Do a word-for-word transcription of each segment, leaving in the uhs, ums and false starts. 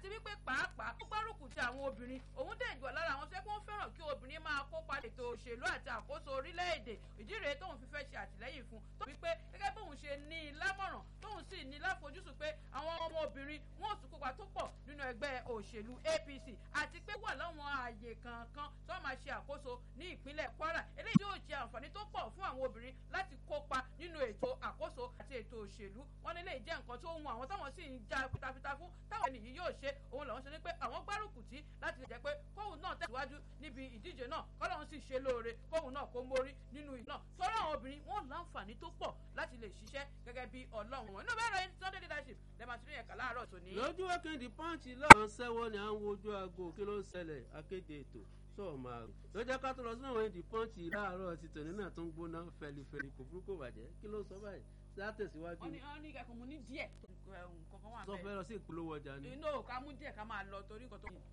àti wípé pàápàá ó gbárùkù ti àwọn obìnrin òun dẹ̀ jù lára àwọn tó yẹ kó ń fẹ́ràn kí obìnrin máa kópa ètò òṣèlú àti àkóso orílẹ̀-èdè ìdí rèé tóun fi fẹ́ ṣe àtìlẹ́yìn fún tó wípé gẹ́gẹ́ bóun ṣe ní i lámọ̀ràn tóun sì ní láfojúsùn pé àwọn ọmọ obìnrin wọn ò tún kópa tó pọ̀ nínú ẹgbẹ́ òṣèlú A P C àti pé wà láwọn ààyè kankan tó máa ṣe àkóso ní ìpínlẹ̀ Kwara eléyìí yóò ṣe àǹfààní tó pọ̀ fún àwọn obìnrin láti kópa nínú ètò àkóso àti ètò òṣèlú wọn ní lè jẹ́ nǹkan tó ń àwọn táwọn sì ń ja fitafita fún táwọn ènìyàn yóò ṣe òun làwọn ṣe ní pé àwọn gbárùkù tí láti lè jẹ́ pé kóhùn náà tẹ̀síwájú níbi ìdíje náà kọ́lọ́hún sì ṣe lóore kóhùn náà kó mórí nínú ìlú náà sọ́rọ́ àwọn obìnrin wọn láǹfààní tó pọ̀ láti lè ṣiṣẹ́ gẹ́gẹ́ bí ọlọ́run wọn inú bẹ́ẹ̀ rẹ̀ Sunday leadership lẹ́ẹ̀ma tún yẹn kà láàárọ̀ tòní. lójú wẹ́kẹ̀ndì pọ́ǹchì lọ́wọ́ sẹ́wọ́ ni à ń wojú aago kí ló ń ṣẹlẹ̀ akéde ètò sọ̀rọ̀ máa rò lọ́jọ́ ká tó lọ sínú àwọn èdè pọ́ǹchì láàárọ̀ ti tòní náà tó ń gbóná fẹlifẹli kò burúkú bàjẹ́ kí ló sọ báyìí látẹ̀síwájú. wọ́n ní wọ́n ní kẹ́kọ̀ọ́ mu ní díẹ̀ kankan wà bẹ́ẹ̀. sọ fẹ́ lọ sí ìpolówó ọjà ni. inú ká mú díẹ̀ ká máa lọ torí nǹkan tó kù.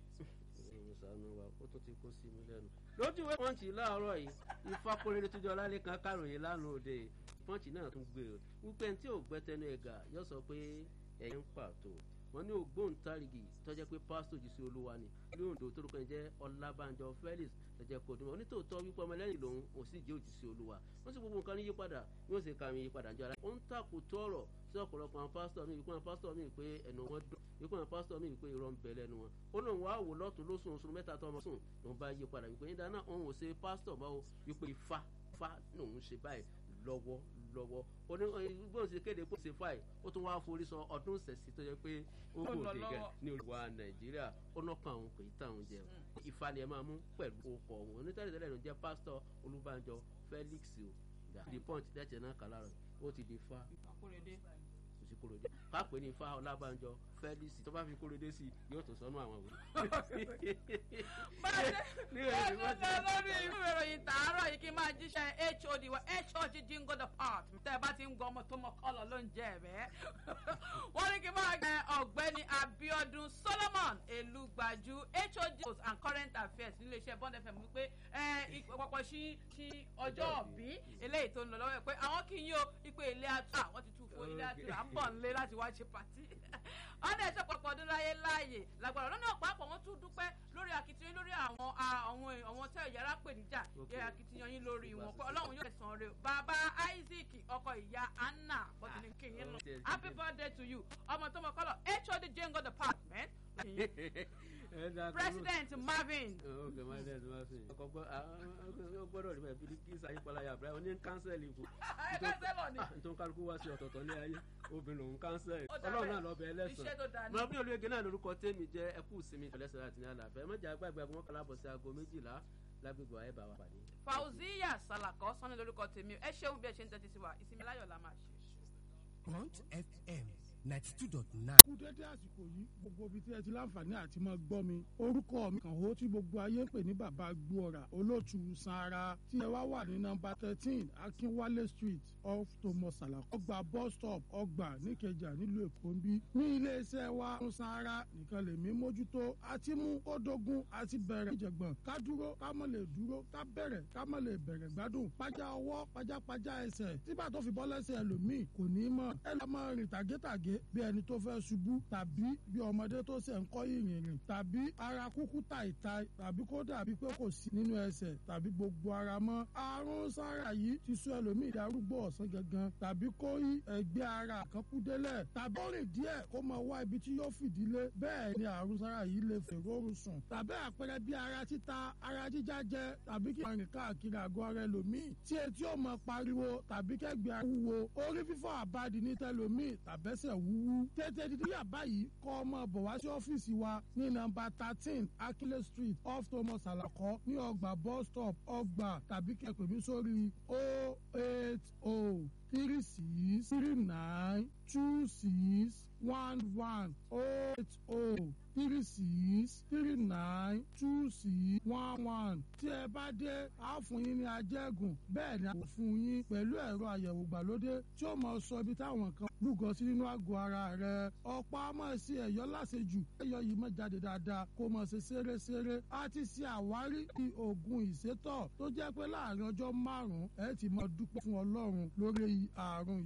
ìsànù wa ó tó ti kó sí mi lẹ́nu. lójú ìwé pọ́ǹchì láàárọ̀ yìí ìfakóredé tó jọ lálẹ́ kan káròyìn lánàá òde pọ́ǹchì náà tún gbé o wípé tí ò gbẹ́tẹ́nu ẹ̀gà yóò sọ pé ẹ̀yìn pàtó wọ́n ní ògbóǹtarìgì tọ́jẹ́ pé pásítọ̀ jù sí olúwa ni ní Oǹdó torúkọ ẹ̀ jẹ́ Ọlábánjọ Felix tọ́jẹ́ kò dùn onítòótọ́ wípé ọmọ ẹlẹ́yìn lòun ò sì jẹ́ òjì sí olúwa wọ́n sì gbogbo nǹkan ní yípadà bí wọ́n sì ka mi yípadà jọ ara ó ń takò tó ọ̀rọ̀ sí ọ̀pọ̀lọpọ̀ àwọn pásítọ̀ mi ìpín àwọn pásítọ̀ mi pé ẹnu wọn dùn ìpín àwọn pásítọ̀ mi pé irọ́ ń bẹ lẹ́nu wọn ó lóun wá wò lọ́tún lóṣù oṣù mẹ́ta tó ọmọ sùn lòun bá yí padà wípé nígbà náà òun ò ṣe pásítọ̀ mọ́ o wípé ifá ifá lòun ṣe báyìí lọ́wọ́ lọ́wọ́ ó ní bóun ṣe kéde pé ó ṣe fáì ó tún wá forí sọ ọdún ṣẹ̀ṣì tó yẹ pé ó kò dé gẹ̀ ní olùwà Nàìjíríà ó náà kan àwọn kò í tàn jẹ Ifá ni ẹ máa mú pẹ̀lú ọkọ̀ òun onítàrí tẹ́lẹ̀ ló ń jẹ́ pásítọ̀ Olúbánjọ Felix o the punch tẹ̀tẹ̀ náà kà lára ó ti di Ifá kò sí Kóredé ká pè ní Ifá Ọlábánjọ Felix tó bá fi Kóredé sí yóò tó sọnù àwọn òwe. báyọ̀ lórí ìwé ìròyìn tààrọ̀ yìí kí n máa jíṣẹ́ H O D wa H O D jingle the part tẹ́ ẹ bá ti ń gbọ́ ọmọ tó mọ kọ́lọ̀ ló ń jẹ́ ẹ̀bẹ́. wọ́n ní kí n máa gbẹ ọ̀gbẹ́ni Abíọ́dún Solomon Elúgbájú H O D and current affairs nílé iṣẹ́ Bond F M wípé ìpapọ̀ sí ọjọ́ òbí eléyìí tó ń lọ lọ́wọ́ pé àwọn kì í yí o ipe ilé àtúrà wọ́n ti tún fún ilé àtúrà à ń bọ̀ nílé láti wá ṣe pàtí. ọ̀nà ẹ̀ṣẹ̀ pọ̀pọ̀ ọdún láyé láàyè lágbára lọ́nà ọ̀pọ̀ wọn tún dúpẹ́ lórí akitiyan lórí àwọn àwọn àwọn tẹ́ ìyára pè níjà yẹ akitiyan yín lórí wọn pé Ọlọ́run yóò ẹ̀sán rẹ̀ bàbá Isaac ọkọ ìyá Anna bọ́tìní kìnyín lọ happy birthday to you ọmọ tó mọ kọ́lọ̀ H O D jingle the part man. President Marvin. Okay, President Marvin. ọkọ gbọ́dọ̀ rí bẹ́ẹ̀ bí kí sayípọlá yà bẹ́ẹ̀ oní kánsẹ́lì kù. kánsẹ́lọ̀ ni. nítorí kálukú wá sí ọ̀tọ̀ọ̀tọ̀ ní ayé obìnrin òun kánsẹ́lì Ọlọ́run náà lọ bẹ ẹlẹ́sàn. mọ bí olóyege náà lórúkọ tèmi jẹ́ ẹkú ìsinmi ìfọlẹ́sẹ̀ láti ní àlàáfẹ́ mọ́jà gbàgbé agbọ́n kọlábọ̀ sí aago méjìlá lágbègbè àyẹ̀bá wa pàdé. Fauziya Salako sọ́ni lórúkọ tèmi ẹ ṣeun bí ẹ ṣe ń tẹ́tí sí wa ìsinmi láyọ̀ la máa ṣe. Punch F M ninety two dot nine. kú dédé àsìkò yìí gbogbo ibi tí ẹ ti láǹfààní àti máa gbọ́ mi orúkọ mi kàn ó tí gbogbo ayé ń pè ní bàbá gbóòrà olóòtú sanra tí ẹ wá wà ní nọ́mbà thirteen Akínwálé street off Thomas Salako ọgbà bus stop ọgbà níkẹjà nílùú Èkó ń bí ní iléeṣẹ́ wa ń sanra nìkan lèmi mójútó àti mú kó dógún àti bẹ̀rẹ̀ ìjẹ̀gbọ̀n ká dúró ká má lè dúró ká bẹ̀rẹ̀ ká má lè bẹ̀rẹ̀ gbádùn pàjá ọwọ́ pajápajá ẹsẹ̀ tíbà tó fi bọ́ lẹ́sẹ̀ ẹlòmíì kò ní mọ̀ ẹ lọ́ máa rìn tàgétàgé bí ẹni tó fẹ́ ṣubú tàbí bí ọmọdé tó ṣe ń kọ́ ìrìn rìn tàbí ara kúkú tàìtàì tàbí kó dàbí pé kò sí nínú ẹsẹ̀ tàbí gbogbo ara mọ́. àrùn sára yìí ti sọ ẹlòmíì darúgbó ọ̀sán gangan tàbí kó rí ẹgbẹ́ ara kan kú délẹ̀ tàbí ó rìn díẹ̀ kó máa wá ibi tí yóò fìdílé bẹ́ẹ̀ ni àrùn sára yìí lè fèròrùn sùn tàbí àpẹẹrẹ bí ara títa ara jíjá jẹ tàbí kí arìn káàkiri àgọ́ ara ẹlòmíì tí etí ó máa pariwo tàbí kẹ́gbẹ́ ara wúwo orí fífọ́ àbádì ní tẹlòmíì tàbẹ́sẹ̀ wúwú tètè dídí yàbá yìí kọ́ ọmọ bọ̀ wá sí ọ́fíìsì wa ní nọ́mbà thirteen Akile street off Thomas Salako ní ọgbà bus stop ọgbà tàbí kẹ́pẹ́ mi sórí o eight o three six three nine two six one one o eight o three six three nine two six one one. tí ẹ bá dé a fún yín ní ajẹ́gùn bẹ́ẹ̀ ni a kò fún yín pẹ̀lú ẹ̀rọ àyẹ̀wò gbàlódé tí ó máa sọ ibi táwọn kan lúgọ sí nínú àgọ́ ara rẹ̀. ọ̀pọ̀ a máa ṣe ẹ̀yọ́ láṣejù ẹ̀yọ́ yìí máa jáde dáadáa kó máa ṣe ṣeré-ṣeré. a ti ṣe àwárí ti oògùn ìsétọ̀ tó jẹ́ pé láàrin ọjọ́ márùn-ún ẹ ti máa dúpẹ́ fún Ọlọ́run lórí àrùn